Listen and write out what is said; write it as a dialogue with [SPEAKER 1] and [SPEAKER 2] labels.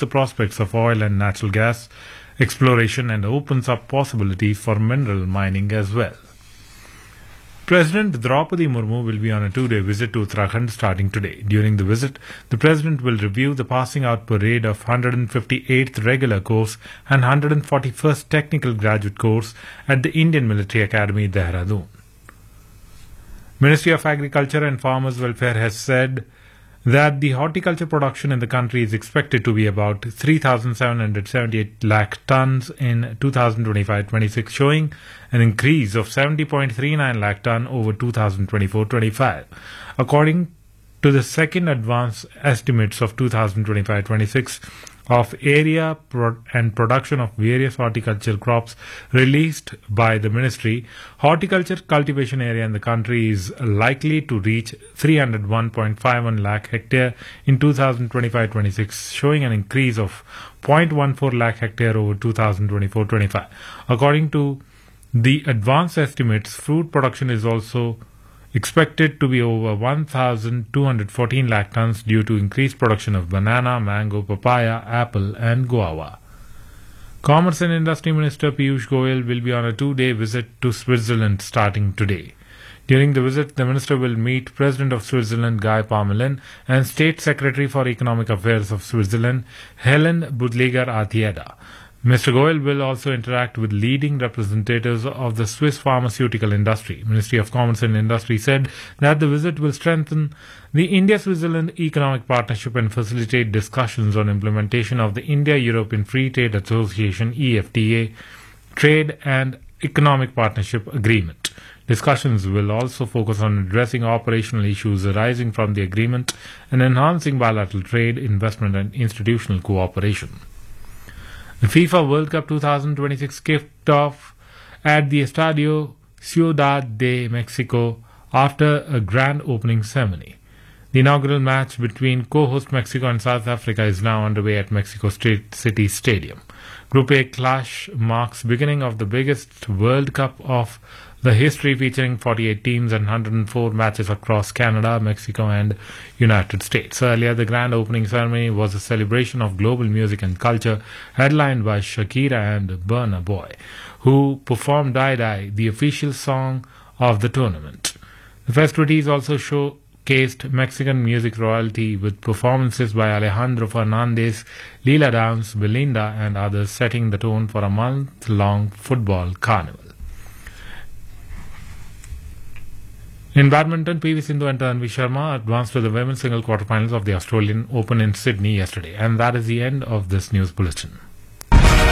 [SPEAKER 1] the prospects of oil and natural gas exploration and opens up possibilities for mineral mining as well. President Draupadi Murmu will be on a 2-day visit to Uttarakhand starting today. During the visit, the President will review the passing out parade of 158th regular course and 141st technical graduate course at the Indian Military Academy, Dehradun. Ministry of Agriculture and Farmers Welfare has said that the horticulture production in the country is expected to be about 3,778 lakh tons in 2025-26, showing an increase of 70.39 lakh ton over 2024-25. According to the second advance estimates of 2025-26 of area and production of various horticultural crops released by the ministry, horticulture cultivation area in the country is likely to reach 301.51 lakh hectare in 2025-26, showing an increase of 0.14 lakh hectare over 2024-25. According to the advanced estimates, fruit production is also expected to be over 1,214 lakh tons due to increased production of banana, mango, papaya, apple and guava. Commerce and Industry Minister Piyush Goyal will be on a 2-day visit to Switzerland starting today. During the visit, the minister will meet President of Switzerland Guy Parmelin and State Secretary for Economic Affairs of Switzerland Helen Budliger-Artieda. Mr. Goyal will also interact with leading representatives of the Swiss pharmaceutical industry. Ministry of Commerce and Industry said that the visit will strengthen the India-Switzerland economic partnership and facilitate discussions on implementation of the India-European Free Trade Association (EFTA) Trade and Economic Partnership Agreement. Discussions will also focus on addressing operational issues arising from the agreement and enhancing bilateral trade, investment and institutional cooperation. The FIFA World Cup 2026 kicked off at the Estadio Ciudad de Mexico after a grand opening ceremony. The inaugural match between co-host Mexico and South Africa is now underway at Mexico City Stadium. Group A clash marks beginning of the biggest World Cup of the history, featuring 48 teams and 104 matches across Canada, Mexico and United States. Earlier, the grand opening ceremony was a celebration of global music and culture, headlined by Shakira and Burna Boy, who performed Die Die, the official song of the tournament. The festivities also showcased Mexican music royalty with performances by Alejandro Fernandez, Lila Downs, Belinda and others, setting the tone for a month-long football carnival. In badminton, PV Sindhu and Tanvi Sharma advanced to the women's single quarterfinals of the Australian Open in Sydney yesterday. And that is the end of this news bulletin.